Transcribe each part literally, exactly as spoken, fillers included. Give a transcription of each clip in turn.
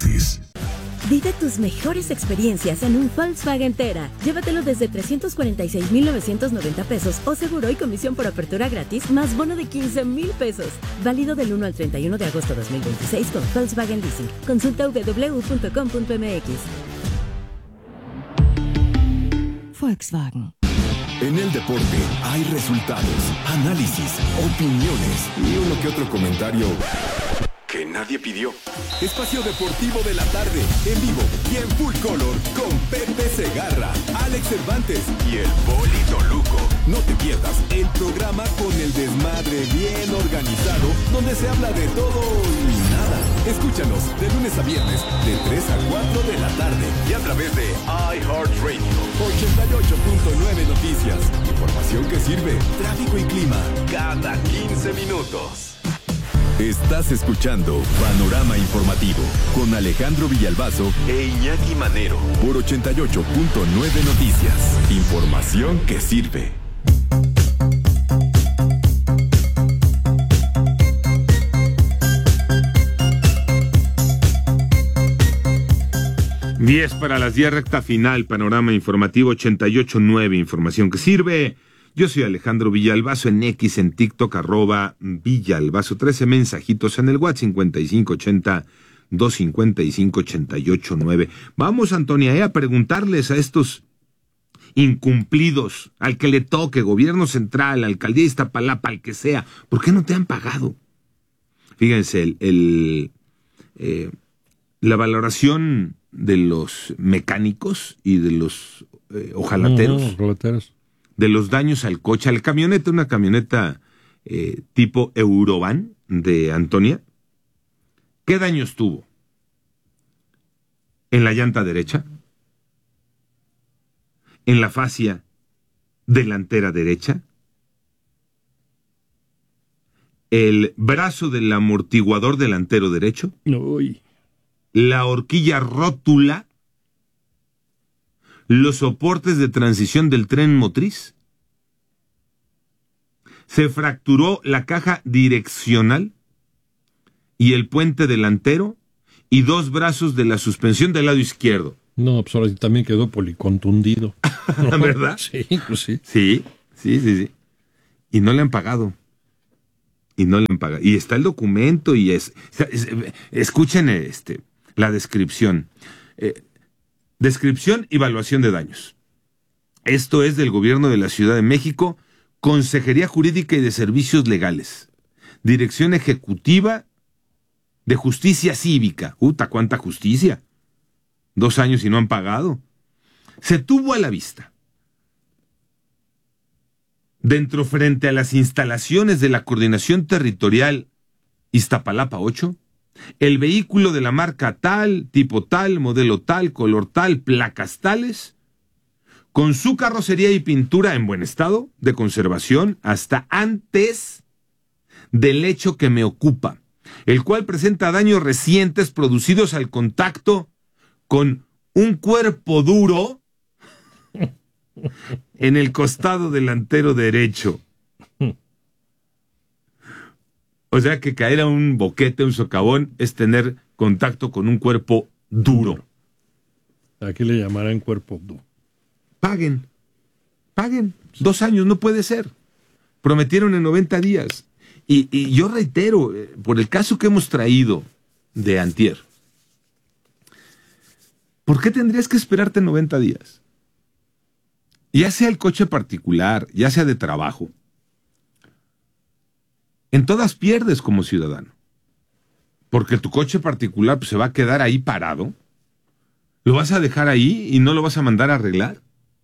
gratis. Vive tus mejores experiencias en un Volkswagen Tera. Llévatelo desde trescientos cuarenta y seis mil novecientos noventa pesos o seguro y comisión por apertura gratis más bono de quince mil pesos. Válido del uno al treinta y uno de agosto de dos mil veintiséis con Volkswagen Leasing. Consulta w w w punto com punto m x. Volkswagen. En el deporte hay resultados, análisis, opiniones y uno que otro comentario que nadie pidió. Espacio Deportivo de la Tarde, en vivo y en full color, con Pepe Segarra, Alex Cervantes y el Polito Luco. No te pierdas el programa con el desmadre bien organizado, donde se habla de todo y nada. Escúchanos de lunes a viernes, de tres a cuatro de la tarde y a través de iHeartRadio. ochenta y ocho punto nueve Noticias. Información que sirve, tráfico y clima, cada quince minutos. Estás escuchando Panorama Informativo con Alejandro Villalbazo e Iñaki Manero por ochenta y ocho punto nueve Noticias. Información que sirve. diez para las diez, recta final, Panorama Informativo ochenta y ocho punto nueve, información que sirve. Yo soy Alejandro Villalbazo, en X, en TikTok, arroba Villalbazo, trece mensajitos en el WhatsApp, cincuenta y cinco ochenta, doscientos cincuenta y cinco, ochenta y ocho nueve. Vamos, Antonia, eh, a preguntarles a estos incumplidos, al que le toque, gobierno central, alcaldía de Iztapalapa, al que sea, ¿por qué no te han pagado? Fíjense, el, el eh, la valoración de los mecánicos y de los eh, ojalateros. No, no, ojalateros. De los daños al coche, a la camioneta, una camioneta eh, tipo Eurovan de Antonia. ¿Qué daños tuvo? En la llanta derecha, en la fascia delantera derecha, el brazo del amortiguador delantero derecho, Uy. la horquilla rótula, los soportes de transición del tren motriz, se fracturó la caja direccional y el puente delantero y dos brazos de la suspensión del lado izquierdo. No, pues ahora sí también quedó policontundido. ¿Verdad? Sí, pues sí. Sí, sí, sí, sí. Y no le han pagado. Y no le han pagado. Y está el documento y es... es escuchen este, la descripción. Eh, Descripción y evaluación de daños. Esto es del Gobierno de la Ciudad de México, Consejería Jurídica y de Servicios Legales, Dirección Ejecutiva de Justicia Cívica. ¡Uta, cuánta justicia! Dos años y no han pagado. Se tuvo a la vista, dentro frente a las instalaciones de la Coordinación Territorial Iztapalapa ocho, el vehículo de la marca tal, tipo tal, modelo tal, color tal, placas tales, con su carrocería y pintura en buen estado de conservación hasta antes del hecho que me ocupa, el cual presenta daños recientes producidos al contacto con un cuerpo duro en el costado delantero derecho. O sea que caer a un boquete, un socavón, es tener contacto con un cuerpo duro. Aquí le llamarán cuerpo duro. Paguen, paguen. Dos años no puede ser. Prometieron en noventa días. Y, y yo reitero, eh, por el caso que hemos traído de antier, ¿por qué tendrías que esperarte noventa días? Ya sea el coche particular, ya sea de trabajo. En todas pierdes como ciudadano. Porque tu coche particular pues, se va a quedar ahí parado. ¿Lo vas a dejar ahí y no lo vas a mandar a arreglar?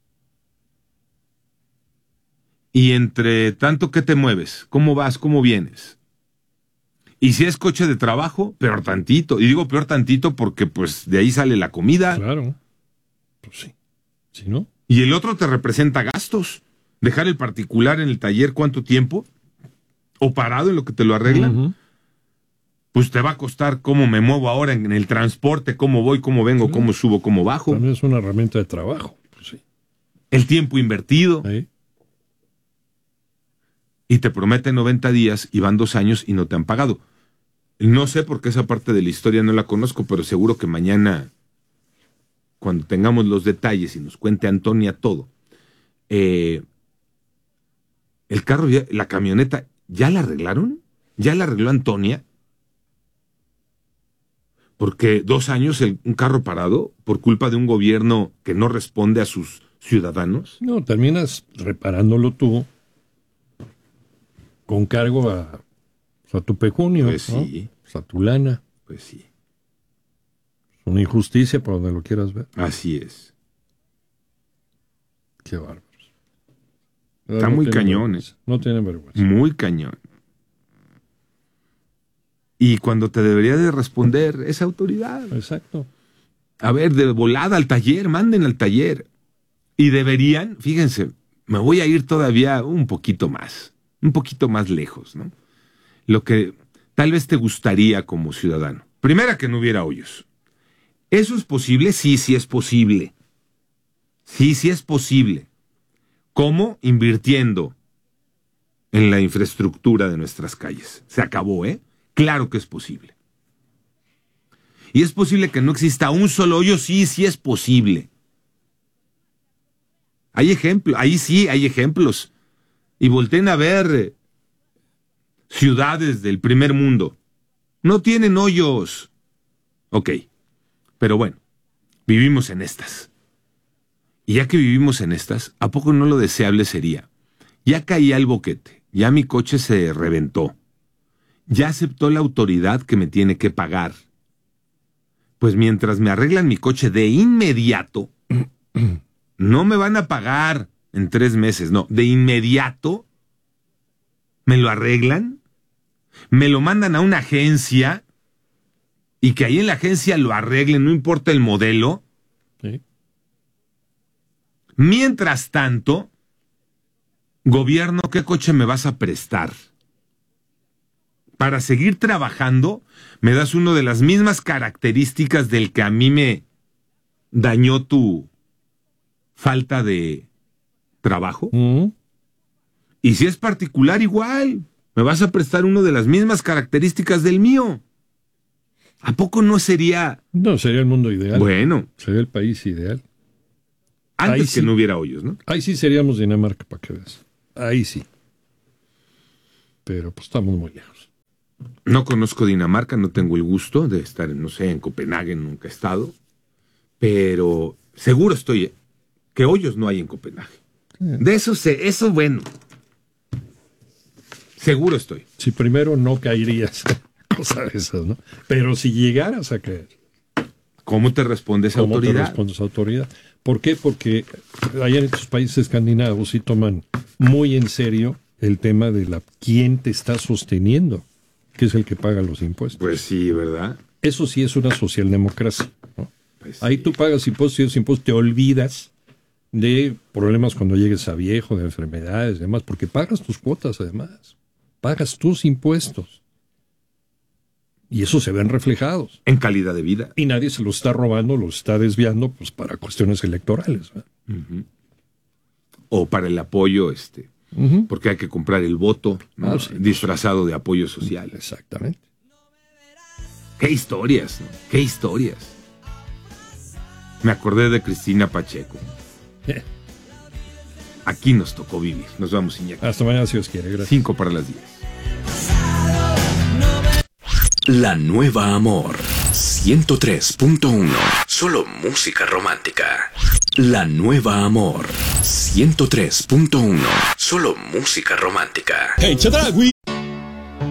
Y entre tanto, ¿qué te mueves? ¿Cómo vas? ¿Cómo vienes? Y si es coche de trabajo, peor tantito. Y digo peor tantito porque pues de ahí sale la comida. Claro. Pues sí. ¿Sí, no? Y el otro te representa gastos. Dejar el particular en el taller, ¿cuánto tiempo? O parado en lo que te lo arreglan, uh-huh. Pues te va a costar cómo me muevo ahora en el transporte, cómo voy, cómo vengo, sí. Cómo subo, cómo bajo. También es una herramienta de trabajo. Pues sí. El tiempo invertido. Sí. Y te prometen noventa días y van dos años y no te han pagado. no sé porque esa parte de la historia no la conozco, pero seguro que mañana, cuando tengamos los detalles y nos cuente Antonia todo, eh, el carro, ya, la camioneta, ¿ya la arreglaron? ¿Ya la arregló Antonia? Porque dos años el, un carro parado por culpa de un gobierno que no responde a sus ciudadanos. No, terminas reparándolo tú con cargo a, a tu pecunio, Pues ¿no? sí. Pues a tu lana. Pues sí. Es una injusticia por donde lo quieras ver. Así es. Qué bárbaros. Está No muy tienen cañón, vergüenza. No tienen vergüenza. Muy cañón. Y cuando te debería de responder esa autoridad. Exacto. A ver, de volada al taller, manden al taller. Y deberían, fíjense, me voy a ir todavía un poquito más, un poquito más lejos, ¿no? Lo que tal vez te gustaría como ciudadano. Primera, que no hubiera hoyos. ¿Eso es posible? Sí, sí es posible. Sí, sí es posible. ¿Cómo? Invirtiendo en la infraestructura de nuestras calles. Se acabó, ¿eh? Claro que es posible. ¿Y es posible que no exista un solo hoyo? Sí, sí es posible. Hay ejemplos, ahí sí hay ejemplos. Y volteen a ver eh, ciudades del primer mundo. No tienen hoyos. Ok, pero bueno, vivimos en estas. Y ya que vivimos en estas, ¿a poco no lo deseable sería? Ya caí al boquete, ya mi coche se reventó. Ya aceptó la autoridad que me tiene que pagar. Pues mientras me arreglan mi coche de inmediato, no me van a pagar en tres meses, no, de inmediato me lo arreglan, me lo mandan a una agencia y que ahí en la agencia lo arreglen, no importa el modelo. Sí. Mientras tanto, gobierno, ¿qué coche me vas a prestar? Para seguir trabajando, me das uno de las mismas características del que a mí me dañó tu falta de trabajo. Uh-huh. Y si es particular, igual, me vas a prestar uno de las mismas características del mío. ¿A poco no sería? No, sería el mundo ideal. Bueno, Sería el país ideal. antes Ahí que sí. no hubiera hoyos, ¿no? Ahí sí seríamos Dinamarca, para que veas. Ahí sí. Pero pues estamos muy lejos. No conozco Dinamarca, no tengo el gusto de estar, no sé, en Copenhague, nunca he estado. Pero seguro estoy, ¿eh? Que hoyos no hay en Copenhague. De eso sé, eso bueno. Seguro estoy. Si primero no caerías, cosas de esas, ¿no? Pero si llegaras a caer, ¿Cómo te responde esa ¿cómo autoridad? te responde esa autoridad? ¿Por qué? Porque allá en estos países escandinavos sí toman muy en serio el tema de la quién te está sosteniendo, que es el que paga los impuestos. Pues sí, ¿verdad? Eso sí es una socialdemocracia, ¿no? Pues Ahí sí. tú pagas impuestos y esos impuestos te olvidas de problemas cuando llegues a viejo, de enfermedades y demás, porque pagas tus cuotas además, pagas tus impuestos. Y eso se ven reflejados. En calidad de vida. Y nadie se lo está robando, lo está desviando pues para cuestiones electorales, ¿verdad? Uh-huh. O para el apoyo, este, Uh-huh. porque hay que comprar el voto, ¿no? Ah, sí, pues. Disfrazado de apoyo social. Exactamente. ¡Qué historias! ¿No? ¡Qué historias! Me acordé de Cristina Pacheco. Eh, Aquí nos tocó vivir. Nos vamos, Iñaki. Hasta mañana si Dios quiere. Gracias. Cinco para las diez. La nueva Amor ciento tres punto uno. Solo música romántica. La nueva Amor ciento tres punto uno. Solo música romántica. Hey, Chedragui.